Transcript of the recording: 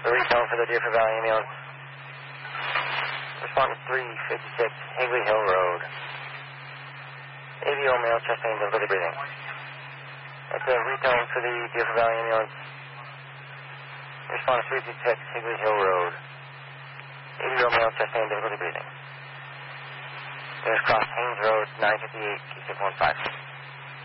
The retone for the Deerfield Valley ambulance. Respondent 356, Higley Hill Road. AVO male, chest pain, difficulty breathing. That's a retone for the Deerfield Valley ambulance. Respondent 356, Higley Hill Road. AVO male, chest pain, difficulty breathing. There's cross Haynes Road, 958, Q615.